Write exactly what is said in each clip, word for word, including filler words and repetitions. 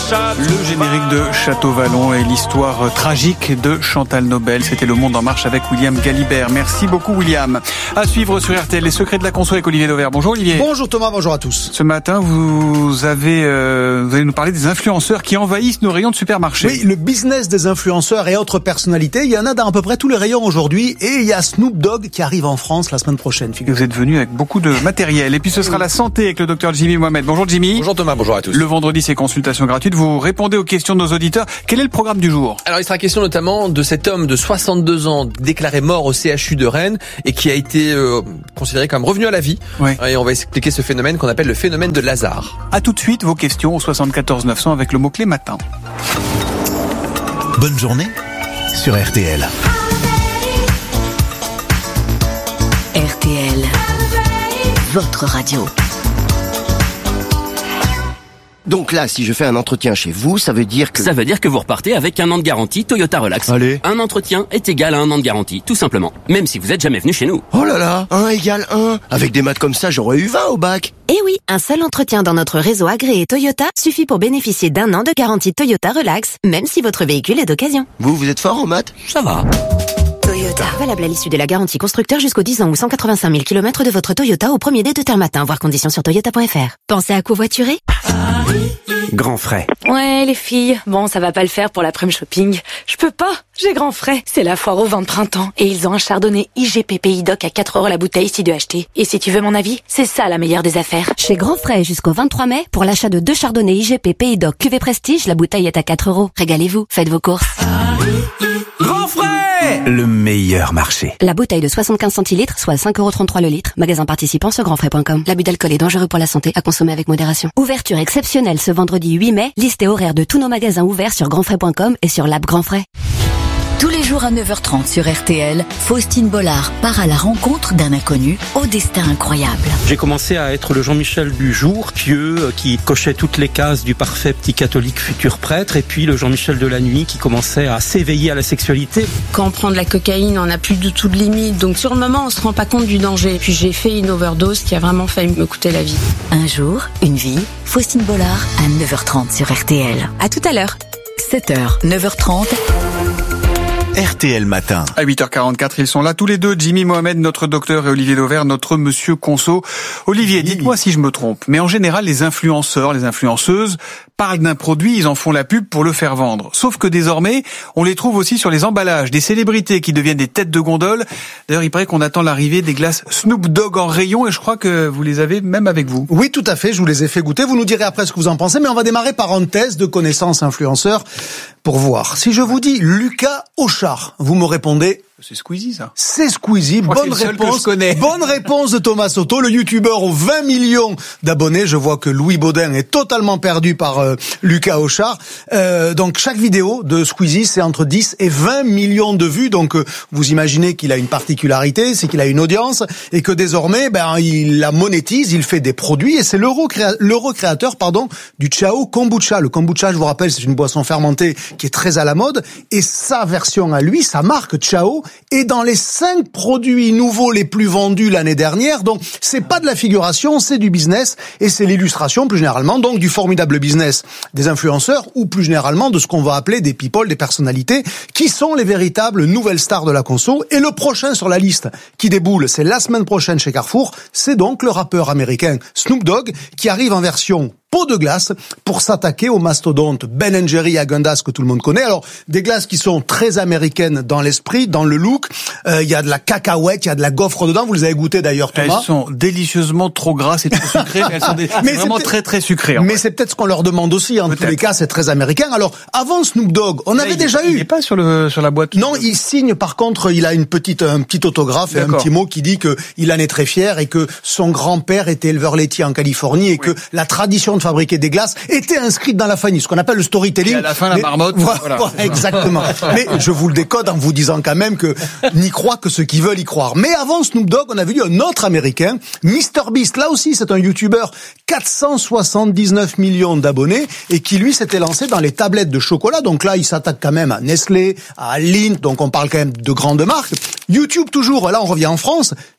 Le générique de Château Vallon et l'histoire tragique de Chantal Nobel. C'était Le Monde en marche avec William Galibert. Merci beaucoup William. À suivre sur R T L, les secrets de la conso avec Olivier Dauvert. Bonjour Olivier. Bonjour Thomas, bonjour à tous. Ce matin, vous avez, euh, vous allez nous parler des influenceurs qui envahissent nos rayons de supermarché. Oui, le business des influenceurs et autres personnalités, il y en a dans à peu près tous les rayons aujourd'hui. Et il y a Snoop Dogg qui arrive en France la semaine prochaine. Vous êtes venu avec beaucoup de matériel. Et puis ce sera la santé avec le docteur Jimmy Mohamed. Bonjour Jimmy. Bonjour Thomas, bonjour à tous. Le vendredi, c'est consultation gratuite. Vous répondez aux questions de nos auditeurs. Quel est le programme du jour? Alors il sera question notamment de cet homme de soixante-deux ans déclaré mort au C H U de Rennes et qui a été euh, considéré comme revenu à la vie. Ouais. Et on va expliquer ce phénomène qu'on appelle le phénomène de Lazare. À tout de suite, vos questions au soixante-quatorze neuf cents avec le mot-clé matin. Bonne journée sur R T L. R T L, votre radio. Donc là, si je fais un entretien chez vous, ça veut dire que... Ça veut dire que vous repartez avec un an de garantie Toyota Relax. Allez. Un entretien est égal à un an de garantie, tout simplement. Même si vous êtes jamais venu chez nous. Oh là là, un égale un. Avec des maths comme ça, j'aurais eu vingt au bac. Eh oui, un seul entretien dans notre réseau agréé Toyota suffit pour bénéficier d'un an de garantie Toyota Relax, même si votre véhicule est d'occasion. Vous, vous êtes fort en maths? Ça va. Toyota. Valable à l'issue de la garantie constructeur jusqu'aux dix ans ou cent quatre-vingt-cinq mille kilomètres de votre Toyota au premier dé de terme matin, voire conditions sur toyota point f r. Pensez à covoiturer? Grand frais. Ouais, les filles, bon, ça va pas le faire pour l'après-midi shopping. Je peux pas, j'ai grand frais. C'est la foire au vin de printemps et ils ont un chardonnay I G P Pays Doc à quatre euros la bouteille si tu veux acheter. Et si tu veux mon avis, c'est ça la meilleure des affaires. Chez Grand Frais jusqu'au vingt-trois mai, pour l'achat de deux chardonnays I G P Pays Doc Cuvée Prestige, la bouteille est à quatre euros. Régalez-vous, faites vos courses. Grand frais, le meilleur marché. La bouteille de soixante-quinze centilitres, soit cinq euros trente-trois le litre. Magasin participant sur grand frais point com. L'abus d'alcool est dangereux pour la santé, à consommer avec modération. Ouverture exceptionnelle ce vendredi huit mai. Liste et horaire de tous nos magasins ouverts sur grand frais point com et sur l'app Grand Frais. Tous les jours à neuf heures trente sur R T L, Faustine Bollard part à la rencontre d'un inconnu au destin incroyable. J'ai commencé à être le Jean-Michel du jour, pieux, qui cochait toutes les cases du parfait petit catholique futur prêtre, et puis le Jean-Michel de la nuit qui commençait à s'éveiller à la sexualité. Quand on prend de la cocaïne, on n'a plus du tout de limite. Donc sur le moment, on se rend pas compte du danger. Puis j'ai fait une overdose qui a vraiment failli me coûter la vie. Un jour, une vie, Faustine Bollard à neuf heures trente sur R T L. À tout à l'heure. sept heures, neuf heures trente. R T L matin. À huit heures quarante-quatre, ils sont là tous les deux, Jimmy Mohamed, notre docteur, et Olivier Dauvert, notre monsieur conso. Olivier, dites-moi si je me trompe, mais en général, les influenceurs, les influenceuses parlent d'un produit, ils en font la pub pour le faire vendre. Sauf que désormais, on les trouve aussi sur les emballages, des célébrités qui deviennent des têtes de gondole. D'ailleurs, il paraît qu'on attend l'arrivée des glaces Snoop Dogg en rayon, et je crois que vous les avez même avec vous. Oui, tout à fait, je vous les ai fait goûter. Vous nous direz après ce que vous en pensez, mais on va démarrer par un test de connaissances influenceurs pour voir. Si je vous dis Lucas Auchard, vous me répondez... C'est Squeezie, ça. C'est Squeezie. Bonne réponse. Bonne réponse de Thomas Soto, le youtubeur aux vingt millions d'abonnés. Je vois que Louis Baudin est totalement perdu par euh, Lucas Auchard. Euh, donc chaque vidéo de Squeezie, c'est entre dix et vingt millions de vues. Donc euh, vous imaginez qu'il a une particularité, c'est qu'il a une audience et que désormais, ben il la monétise, il fait des produits et c'est l'euro créa- l'euro créateur, pardon, du Chao Kombucha. Le kombucha, je vous rappelle, c'est une boisson fermentée qui est très à la mode et sa version à lui, sa marque Chao, et dans les cinq produits nouveaux les plus vendus l'année dernière. Donc, c'est pas de la figuration, c'est du business et c'est l'illustration, plus généralement, donc du formidable business des influenceurs ou plus généralement de ce qu'on va appeler des people, des personnalités qui sont les véritables nouvelles stars de la conso. Et le prochain sur la liste qui déboule, c'est la semaine prochaine chez Carrefour. C'est donc le rappeur américain Snoop Dogg qui arrive en version pot de glace pour s'attaquer au mastodonte Ben and Jerry à Gundas que tout le monde connaît. Alors, des glaces qui sont très américaines dans l'esprit, dans le look. Euh, il y a de la cacahuète, il y a de la gaufre dedans. Vous les avez goûtées d'ailleurs, Thomas. Elles sont délicieusement trop grasses et trop sucrées, mais elles sont des... mais vraiment très très sucrées. Mais c'est peut-être ce qu'on leur demande aussi. En peut-être. Tous les cas, c'est très américain. Alors, avant Snoop Dogg, on Là, avait il, déjà il eu. Il n'est pas sur le sur la boîte. Non, il signe. Par contre, il a une petite un petit autographe et D'accord. un petit mot qui dit que il en est très fier et que son grand-père était éleveur laitier en Californie et oui. que la tradition de fabriquer des glaces était inscrite dans la famille, ce qu'on appelle le storytelling. Et à la fin, la mais, marmotte. Voilà, voilà. voilà, exactement. Mais je vous le décode en vous disant quand même que n'y croient que ceux qui veulent y croire. Mais avant Snoop Dogg, on avait vu un autre Américain, MrBeast. Là aussi, c'est un YouTuber, quatre cent soixante-dix-neuf millions d'abonnés et qui, lui, s'était lancé dans les tablettes de chocolat. Donc là, il s'attaque quand même à Nestlé, à Lindt. Donc on parle quand même de grandes marques. YouTube toujours, là, on revient en France.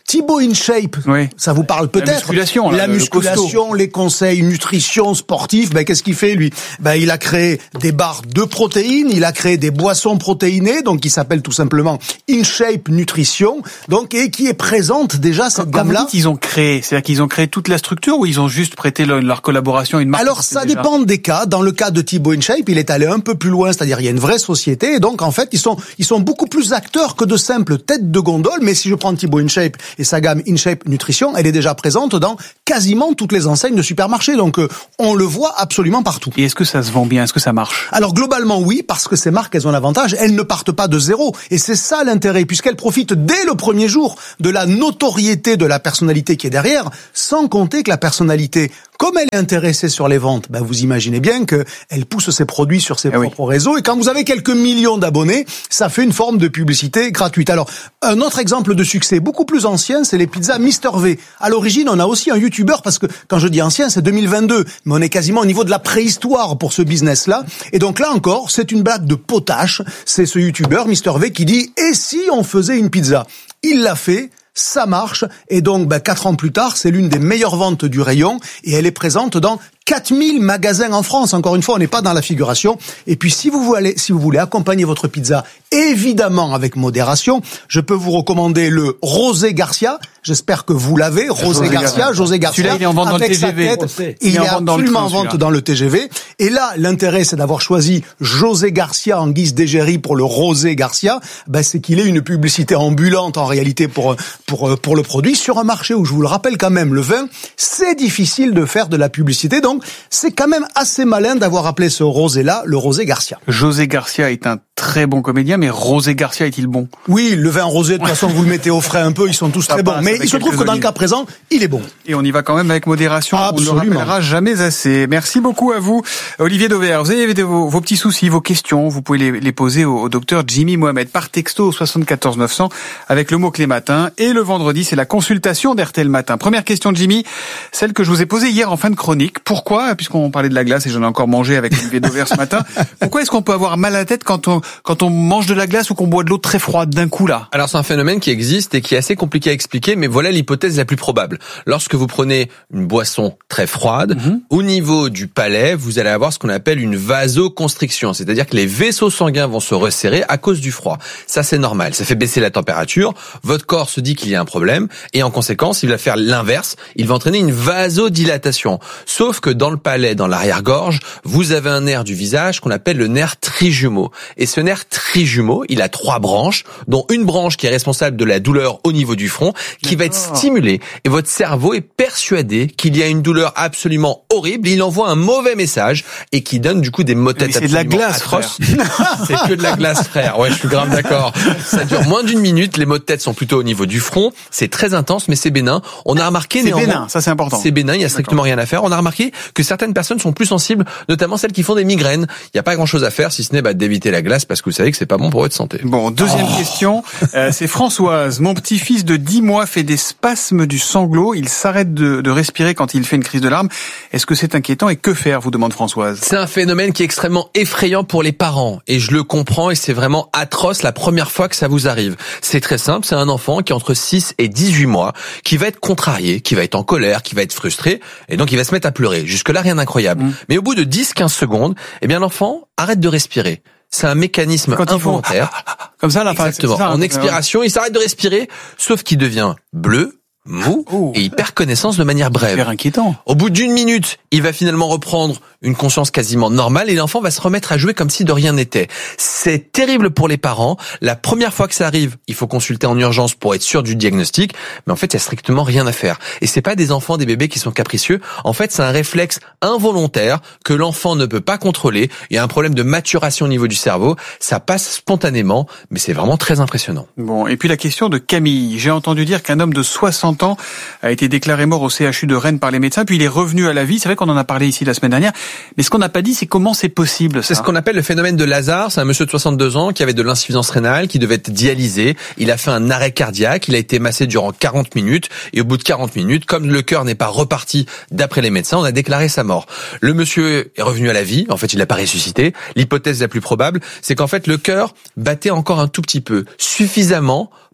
Thibaut InShape, oui. ça vous parle peut-être. La musculation, là, la musculation, les conseils nutrition sportifs. Ben qu'est-ce qu'il fait lui? Ben il a créé des barres de protéines, il a créé des boissons protéinées, donc qui s'appelle tout simplement InShape Nutrition, donc et qui est présente déjà cette Quand gamme-là. Vous dites, ils ont créé, c'est-à-dire qu'ils ont créé toute la structure ou ils ont juste prêté leur, leur collaboration à une marque? Alors ça déjà... dépend des cas. Dans le cas de Thibaut InShape, il est allé un peu plus loin, c'est-à-dire il y a une vraie société et donc en fait ils sont ils sont beaucoup plus acteurs que de simples têtes de gondole. Mais si je prends Thibaut InShape et sa gamme InShape Nutrition, elle est déjà présente dans quasiment toutes les enseignes de supermarchés. Donc euh, on le voit absolument partout. Et est-ce que ça se vend bien? Est-ce que ça marche? Alors globalement oui, parce que ces marques, elles ont l'avantage, elles ne partent pas de zéro. Et c'est ça l'intérêt, puisqu'elles profitent dès le premier jour de la notoriété de la personnalité qui est derrière, sans compter que la personnalité, comme elle est intéressée sur les ventes, ben vous imaginez bien qu'elle pousse ses produits sur ses eh propres oui. réseaux. Et quand vous avez quelques millions d'abonnés, ça fait une forme de publicité gratuite. Alors, un autre exemple de succès beaucoup plus ancien, c'est les pizzas Mister V. À l'origine, on a aussi un youtubeur, parce que quand je dis ancien, c'est deux mille vingt-deux. Mais on est quasiment au niveau de la préhistoire pour ce business-là. Et donc là encore, c'est une blague de potache. C'est ce youtubeur, Mister V, qui dit « Et si on faisait une pizza ?» Il l'a fait. Ça marche, et donc ben, quatre ans plus tard, c'est l'une des meilleures ventes du rayon, et elle est présente dans quatre mille magasins en France. Encore une fois, on n'est pas dans la figuration. Et puis, si vous voulez, si vous voulez accompagner votre pizza, évidemment avec modération, je peux vous recommander le Rosé Garcia. J'espère que vous l'avez. Rosé Garcia, José Garcia. Celui-là, il est en vente dans le T G V. Tête, il, il est absolument en vente dans le T G V. Et là, l'intérêt, c'est d'avoir choisi José Garcia en guise d'égérie pour le Rosé Garcia. Ben, c'est qu'il ait une publicité ambulante, en réalité, pour, pour, pour le produit, sur un marché où, je vous le rappelle quand même, le vin, c'est difficile de faire de la publicité. Donc, c'est quand même assez malin d'avoir appelé ce rosé-là le Rosé Garcia. José Garcia est un très bon comédien, mais Rosé Garcia est-il bon? Oui, le vin rosé, de toute façon, vous le mettez au frais un peu, ils sont tous très bons. Mais il se trouve que dans le cas présent, il est bon. Et on y va quand même avec modération. Absolument. On ne le rappellera jamais assez. Merci beaucoup à vous, Olivier Dauvert. Vous avez vos, vos petits soucis, vos questions, vous pouvez les, les poser au, au docteur Jimmy Mohamed par texto au soixante-quatorze neuf cents avec le mot-clé matin. Et le vendredi, c'est la consultation d'R T L Matin. Première question de Jimmy, celle que je vous ai posée hier en fin de chronique. Pourquoi, puisqu'on parlait de la glace et j'en ai encore mangé avec Olivier Dauvert ce matin, pourquoi est-ce qu'on peut avoir mal à la tête quand on, quand on mange de la glace ou qu'on boit de l'eau très froide d'un coup là? Alors c'est un phénomène qui existe et qui est assez compliqué à expliquer, mais voilà l'hypothèse la plus probable. Lorsque vous prenez une boisson très froide, mmh. au niveau du palais, vous allez avoir ce qu'on appelle une vasoconstriction, c'est-à-dire que les vaisseaux sanguins vont se resserrer à cause du froid. Ça c'est normal, ça fait baisser la température, votre corps se dit qu'il y a un problème et en conséquence il va faire l'inverse, il va entraîner une vasodilatation. Sauf que dans le palais, dans l'arrière-gorge, vous avez un nerf du visage qu'on appelle le nerf trijumeau. Et ce nerf trijumeau, il a trois branches, dont une branche qui est responsable de la douleur au niveau du front, qui D'accord. va être stimulée. Et votre cerveau est persuadé qu'il y a une douleur absolument horrible. Il envoie un mauvais message et qui donne du coup des maux de tête absolument atroces. C'est de la glace, frère. C'est que de la glace, frère. Ouais, je suis grave d'accord. Ça dure moins d'une minute. Les maux de tête sont plutôt au niveau du front. C'est très intense, mais c'est bénin. On a remarqué c'est néanmoins. bénin, ça c'est important. C'est bénin, il y a strictement rien à faire. On a remarqué que certaines personnes sont plus sensibles, notamment celles qui font des migraines. Il n'y a pas grand chose à faire si ce n'est bah, d'éviter la glace parce que vous savez que c'est pas bon pour votre santé. Bon, deuxième oh. question, euh, c'est Françoise. Mon petit-fils de dix mois fait des spasmes du sanglot. Il s'arrête de, de respirer quand il fait une crise de larmes. Est-ce que c'est inquiétant et que faire, vous demande Françoise? C'est un phénomène qui est extrêmement effrayant pour les parents et je le comprends et c'est vraiment atroce la première fois que ça vous arrive. C'est très simple, c'est un enfant qui est entre six et dix-huit mois, qui va être contrarié, qui va être en colère, qui va être frustré et donc il va se mettre à pleurer. Jusque-là, rien d'incroyable. Mmh. Mais au bout de dix à quinze secondes, eh bien l'enfant arrête de respirer. C'est un mécanisme quand involontaire. Comme ça, là, exactement. Ça, en expiration, il s'arrête de respirer, sauf qu'il devient bleu, mou, oh. et il perd connaissance de manière brève. Super inquiétant. Au bout d'une minute, il va finalement reprendre une conscience quasiment normale et l'enfant va se remettre à jouer comme si de rien n'était. C'est terrible pour les parents. La première fois que ça arrive, il faut consulter en urgence pour être sûr du diagnostic, mais en fait, il y a strictement rien à faire. Et c'est pas des enfants, des bébés qui sont capricieux. En fait, c'est un réflexe involontaire que l'enfant ne peut pas contrôler. Il y a un problème de maturation au niveau du cerveau. Ça passe spontanément, mais c'est vraiment très impressionnant. Bon, et puis la question de Camille. J'ai entendu dire qu'un homme de soixante ans a été déclaré mort au C H U de Rennes par les médecins, puis il est revenu à la vie. C'est vrai qu'on en a parlé ici la semaine dernière, mais ce qu'on n'a pas dit, c'est comment c'est possible, ça. C'est ce qu'on appelle le phénomène de Lazare. C'est un monsieur de soixante-deux ans qui avait de l'insuffisance rénale, qui devait être dialysé. Il a fait un arrêt cardiaque, il a été massé durant quarante minutes, et au bout de quarante minutes, comme le cœur n'est pas reparti d'après les médecins, on a déclaré sa mort. Le monsieur est revenu à la vie, en fait il n'a pas ressuscité. L'hypothèse la plus probable, c'est qu'en fait le cœur battait encore un tout petit peu, suffisamment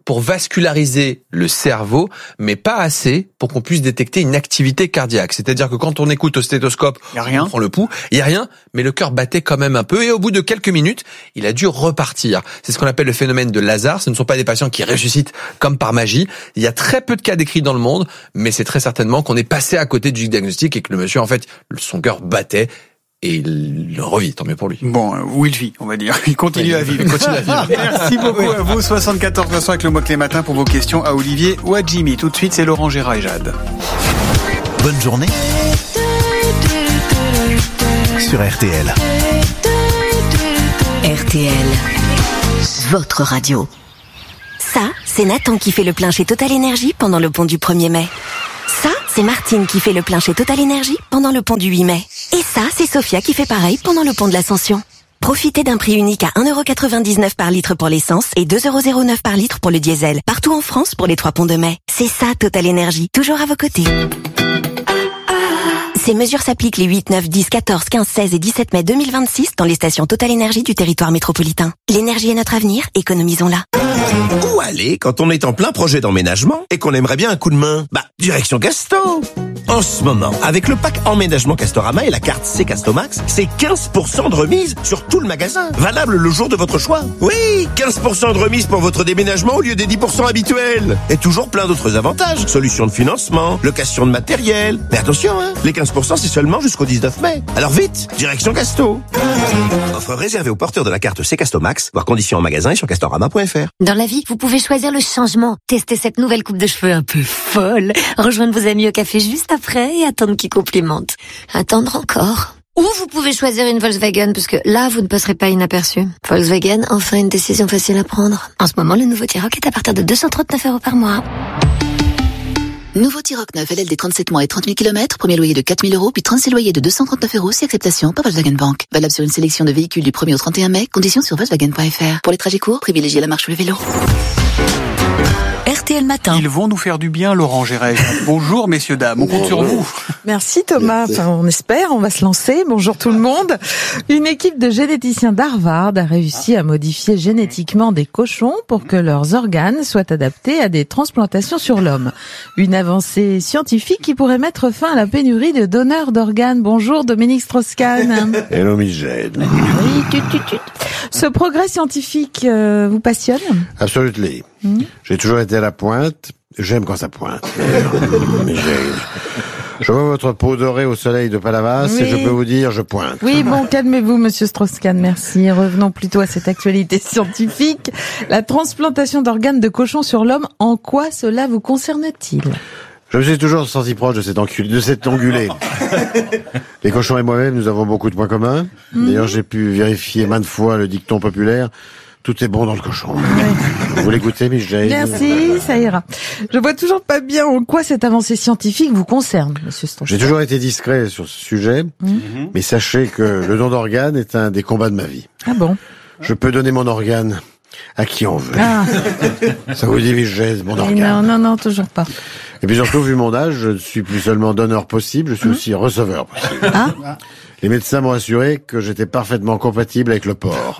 pour vasculariser le cerveau, mais pas assez pour qu'on puisse détecter une activité cardiaque. C'est-à-dire que quand on écoute au stéthoscope, y a rien. on prend le pouls, il y a rien, mais le cœur battait quand même un peu, et au bout de quelques minutes, il a dû repartir. C'est ce qu'on appelle le phénomène de Lazare. Ce ne sont pas des patients qui ressuscitent comme par magie. Il y a très peu de cas décrits dans le monde, mais c'est très certainement qu'on est passé à côté du diagnostic et que le monsieur, en fait, son cœur battait. Et il revit, tant mieux pour lui. Bon, où il vit, on va dire. Il continue oui, à vivre. Il continue à vivre. Merci beaucoup à vous, soixante-quatorze deux cents avec le mot-clé matin pour vos questions à Olivier ou à Jimmy. Tout de suite, c'est Laurent Gérard et Jade. Bonne journée sur R T L. R T L, votre radio. Ça, c'est Nathan qui fait le plein chez Total Énergie pendant le pont du premier mai. Ça, c'est Martine qui fait le plein chez Total Énergie pendant le pont du huit mai. Et ça, c'est Sophia qui fait pareil pendant le pont de l'Ascension. Profitez d'un prix unique à un euro quatre-vingt-dix-neuf par litre pour l'essence et deux euros zéro neuf par litre pour le diesel. Partout en France pour les trois ponts de mai. C'est ça, Total Énergie. Toujours à vos côtés. Ces mesures s'appliquent les huit, neuf, dix, quatorze, quinze, seize et dix-sept mai deux mille vingt-six dans les stations Total Énergie du territoire métropolitain. L'énergie est notre avenir, économisons-la. Où aller quand on est en plein projet d'emménagement et qu'on aimerait bien un coup de main? Bah, direction Casto. En ce moment, avec le pack emménagement Castorama et la carte C Castomax, c'est quinze pour cent de remise sur tout le magasin. Valable le jour de votre choix. Oui, quinze pour cent de remise pour votre déménagement au lieu des dix pour cent habituels. Et toujours plein d'autres avantages. Solutions de financement, location de matériel. Mais attention, hein, les quinze pour cent c'est seulement jusqu'au dix-neuf mai. Alors vite, direction Casto. Offre réservée aux porteurs de la carte C Castomax, voir conditions en magasin et sur castorama point f r. Dans la vie, vous pouvez choisir le changement. Tester cette nouvelle coupe de cheveux un peu folle. Rejoindre vos amis au café juste après et attendre qu'ils complimentent. Attendre encore. Ou vous pouvez choisir une Volkswagen, parce que là, vous ne passerez pas inaperçu. Volkswagen, enfin une décision facile à prendre. En ce moment, le nouveau T-Roc est à partir de deux cent trente-neuf euros par mois. Nouveau T-Roc neuf, L L D trente-sept mois et trente mille kilomètres, premier loyer de quatre mille euros, puis trente-six loyers de deux cent trente-neuf euros, si acceptation par Volkswagen Bank. Valable sur une sélection de véhicules du premier au trente et un mai, conditions sur Volkswagen point f r. Pour les trajets courts, privilégiez la marche ou le vélo. R T L Matin. Ils vont nous faire du bien, Laurent Gérard. Bonjour, messieurs, dames. On compte sur vous. Merci Thomas. Enfin, on espère, on va se lancer. Bonjour tout le monde. Une équipe de généticiens d'Harvard a réussi à modifier génétiquement des cochons pour que leurs organes soient adaptés à des transplantations sur l'homme. Une avancée scientifique qui pourrait mettre fin à la pénurie de donneurs d'organes. Bonjour Dominique Strauss-Kahn. Hello Michel. Oui, tut, tut, tut. Ce progrès scientifique euh, vous passionne ? Absolument. Mmh. J'ai toujours été à la pointe. J'aime quand ça pointe. Je vois votre peau dorée au soleil de Palavas oui. et je peux vous dire, je pointe. Oui, bon, calmez-vous, monsieur Strauss-Kahn, merci. Revenons plutôt à cette actualité scientifique. La transplantation d'organes de cochons sur l'homme, en quoi cela vous concerne-t-il ? Je me suis toujours senti proche de cet enculé, de cet ongulé. Les cochons et moi-même, nous avons beaucoup de points communs. Mmh. D'ailleurs, j'ai pu vérifier maintes fois le dicton populaire. Tout est bon dans le cochon. Oui. Vous l'écoutez, Michel ? Merci, ça ira. Je vois toujours pas bien en quoi cette avancée scientifique vous concerne, monsieur Strauss. J'ai toujours été discret sur ce sujet, mmh. mais sachez que le don d'organes est un des combats de ma vie. Ah bon ? Je peux donner mon organe à qui on veut. Ah. Ça vous dit, Michel, mon organe ? Non, non, non, toujours pas. Et puis surtout, vu mon âge, je ne suis plus seulement donneur possible, je suis mmh. aussi receveur possible. Ah. Les médecins m'ont assuré que j'étais parfaitement compatible avec le porc.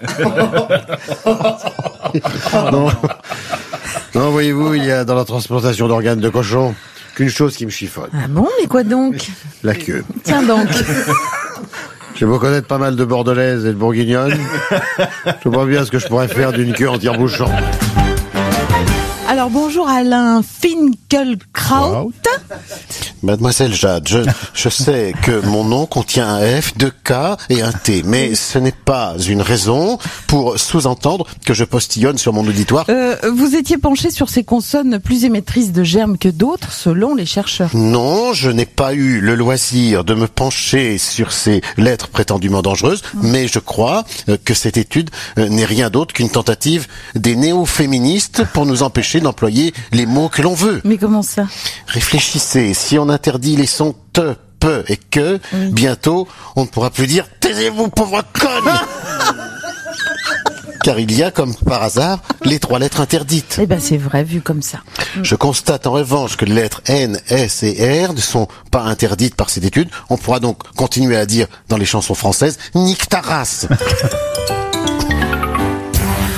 non, non, voyez-vous, il y a dans la transplantation d'organes de cochon qu'une chose qui me chiffonne. Ah bon, mais quoi donc ? La queue. Tiens donc. J'ai beau connaître pas mal de bordelaises et de bourguignonnes, je vois bien ce que je pourrais faire d'une queue en tire-bouchon. Alors bonjour Alain Finkielkraut. Wow. Mademoiselle Jade, je, je sais que mon nom contient un F, deux K et un T, mais ce n'est pas une raison pour sous-entendre que je postillonne sur mon auditoire. Euh, vous étiez penché sur ces consonnes plus émettrices de germes que d'autres, selon les chercheurs. Non, je n'ai pas eu le loisir de me pencher sur ces lettres prétendument dangereuses, mmh. mais je crois que cette étude n'est rien d'autre qu'une tentative des néo-féministes pour nous empêcher d'employer les mots que l'on veut. Mais comment ça ? Réfléchissez, si on interdit les sons te, peu et que, oui. bientôt, on ne pourra plus dire « taisez-vous, pauvre conne !» Car il y a, comme par hasard, les trois lettres interdites. Eh ben, c'est vrai, vu comme ça. Je constate en revanche que les lettres N, S et R ne sont pas interdites par cette étude. On pourra donc continuer à dire dans les chansons françaises « nique ta race !»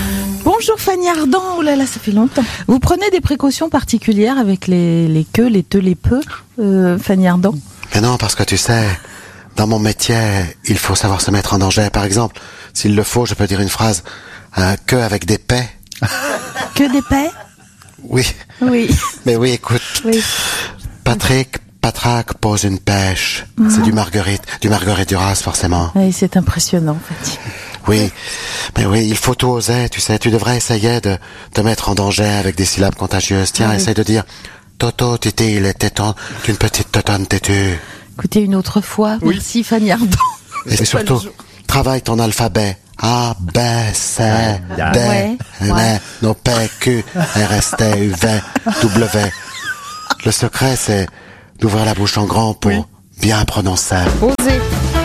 Bonjour Fanny Ardant. Oh là là, ça fait longtemps. Vous prenez des précautions particulières avec les, les queues, les te, les peu, euh, Fanny Ardant? Mais non, parce que tu sais, dans mon métier, il faut savoir se mettre en danger. Par exemple, s'il le faut, je peux dire une phrase, euh, que avec des paix. Que des paix? Oui. Oui. Mais oui, écoute. Oui. Patrick, Patraque pose une pêche. Mmh. C'est du Marguerite, du Marguerite Duras, forcément. Oui, c'est impressionnant, Fanny. Oui, mais oui, il faut tout oser, tu sais. Tu devrais essayer de te mettre en danger avec des syllabes contagieuses. Tiens, oui. Essaye de dire Toto, Titi, il était temps d'une petite totonne têtue. Écoutez, une autre fois. Oui. Merci, Fanny Ardant. Et surtout, travaille ton alphabet. A, B, C, D, ouais. N, ouais. No, P, Q, R, S, T, U, V, W. Le secret, c'est d'ouvrir la bouche en grand pour oui. bien prononcer. Osez.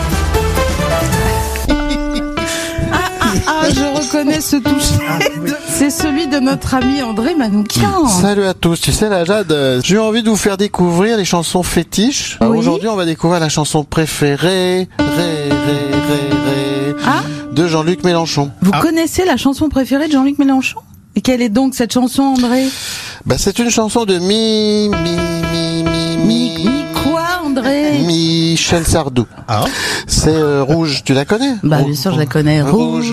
Ah, je reconnais ce toucher. Ah, oui. C'est celui de notre ami André Manoukian. Salut à tous. Tu sais, la Jade, j'ai envie de vous faire découvrir les chansons fétiches. Oui. Aujourd'hui, on va découvrir la chanson préférée, ré, ré, ré, ré, ah. de Jean-Luc Mélenchon. Vous ah. connaissez la chanson préférée de Jean-Luc Mélenchon? Et quelle est donc cette chanson, André? Bah, c'est une chanson de mi, mi, mi, mi, mi. Mi quoi, André? Michel Sardou. Ah. C'est euh, Rouge. Tu la connais? Bah, bien sûr, je la connais. Rouge.